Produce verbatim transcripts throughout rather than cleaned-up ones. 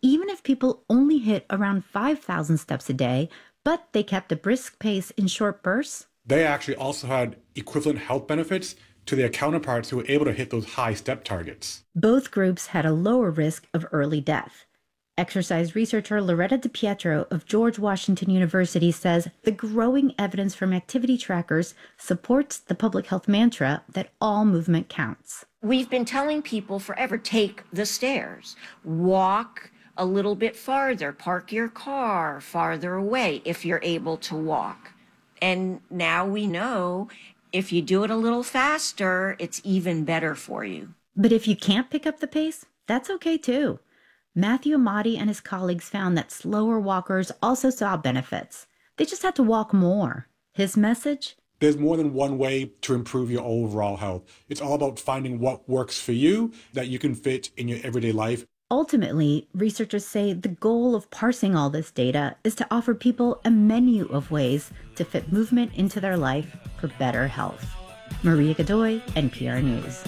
even if people only hit around five thousand steps a day, but they kept a brisk pace in short bursts? They actually also had equivalent health benefits to their counterparts who were able to hit those high step targets. Both groups had a lower risk of early death. Exercise researcher Loretta DiPietro of George Washington University says the growing evidence from activity trackers supports the public health mantra that all movement counts. We've been telling people forever, take the stairs, walk a little bit farther, park your car farther away if you're able to walk. And now we know if you do it a little faster, it's even better for you. But if you can't pick up the pace, that's okay too. Matthew Amati and his colleagues found that slower walkers also saw benefits. They just had to walk more. His message? There's more than one way to improve your overall health. It's all about finding what works for you that you can fit in your everyday life. Ultimately, researchers say the goal of parsing all this data is to offer people a menu of ways to fit movement into their life for better health. Maria Godoy, N P R News.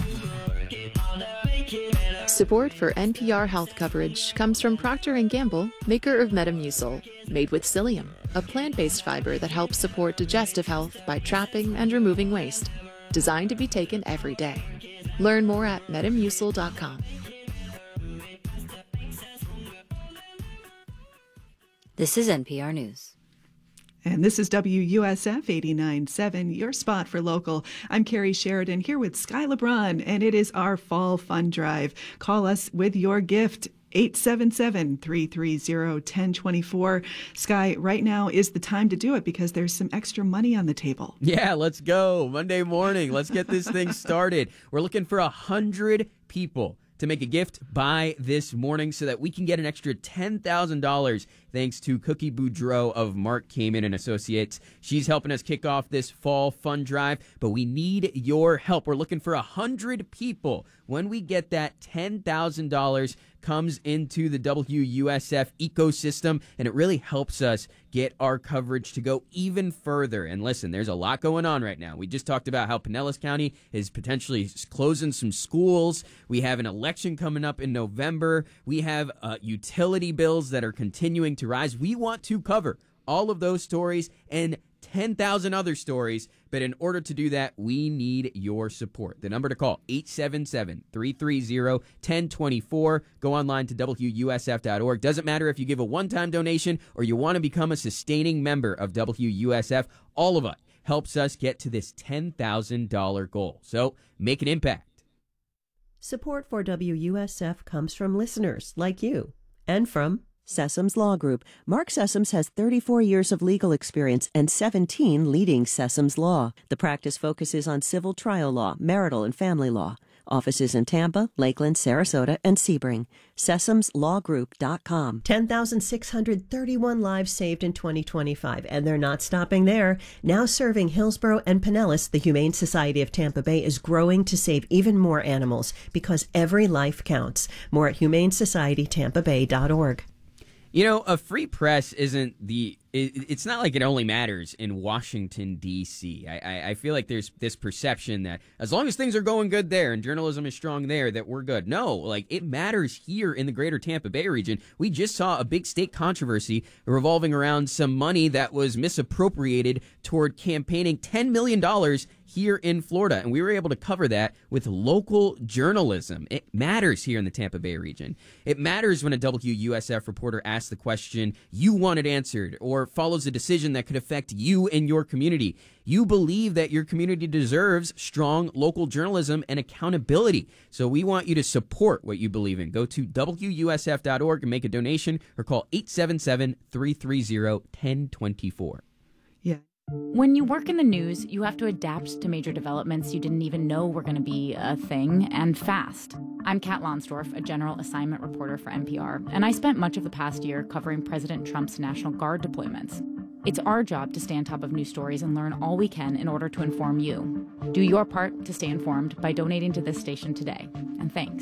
Support for N P R health coverage comes from Procter and Gamble, maker of Metamucil, made with psyllium, a plant-based fiber that helps support digestive health by trapping and removing waste. Designed to be taken every day. Learn more at metamucil dot com. This is N P R News. And this is W U S F eighty-nine point seven, your spot for local. I'm Carrie Sheridan here with Sky LeBron, and it is our Fall Fund Drive. Call us with your gift, eight seven seven, three three zero, one zero two four. Sky, right now is the time to do it because there's some extra money on the table. Yeah, let's go. Monday morning. Let's get this thing started. We're looking for one hundred people to make a gift by this morning so that we can get an extra ten thousand dollars thanks to Cookie Boudreaux of Mark Kamen and Associates. She's helping us kick off this fall fund drive, but we need your help. We're looking for one hundred people. When we get that, ten thousand dollars comes into the W U S F ecosystem, and it really helps us get our coverage to go even further. And listen, there's a lot going on right now. We just talked about how Pinellas County is potentially closing some schools. We have an election coming up in November. We have uh, utility bills that are continuing to rise. We want to cover all of those stories and ten thousand other stories, but in order to do that, we need your support. The number to call, eight seven seven, three three zero, one zero two four. Go online to W U S F dot org. Doesn't matter if you give a one-time donation or you want to become a sustaining member of W U S F. All of it helps us get to this ten thousand dollars goal. So make an impact. Support for W U S F comes from listeners like you and from Sessoms Law Group. Mark Sessoms has thirty-four years of legal experience and seventeen leading Sessoms Law. The practice focuses on civil trial law, marital and family law. Offices in Tampa, Lakeland, Sarasota, and Sebring. Sessoms Law Group dot com. ten thousand six hundred thirty-one lives saved in twenty twenty-five, and they're not stopping there. Now serving Hillsborough and Pinellas, the Humane Society of Tampa Bay is growing to save even more animals because every life counts. More at humane society tampa bay dot org. You know, a free press isn't the, it, it's not like it only matters in Washington, D C. I, I, I feel like there's this perception that as long as things are going good there and journalism is strong there, that we're good. No, like it matters here in the greater Tampa Bay region. We just saw a big state controversy revolving around some money that was misappropriated toward campaigning ten million dollars here in Florida, and we were able to cover that with local journalism. It matters here in the Tampa Bay region. It matters when a W U S F reporter asks the question you wanted answered or follows a decision that could affect you and your community. You believe that your community deserves strong local journalism and accountability. So we want you to support what you believe in. Go to W U S F dot org and make a donation or call eight seven seven, three three zero, one zero two four. Yeah. When you work in the news, you have to adapt to major developments you didn't even know were going to be a thing, and fast. I'm Kat Lonsdorf, a general assignment reporter for N P R, and I spent much of the past year covering President Trump's National Guard deployments. It's our job to stay on top of news stories and learn all we can in order to inform you. Do your part to stay informed by donating to this station today. And thanks.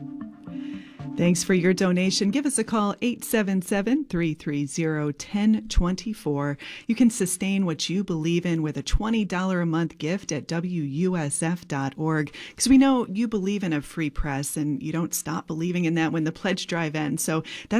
Thanks for your donation. Give us a call, eight seven seven, three three zero, one zero two four. You can sustain what you believe in with a twenty dollars a month gift at W U S F dot org. Because we know you believe in a free press, and you don't stop believing in that when the pledge drive ends. So that's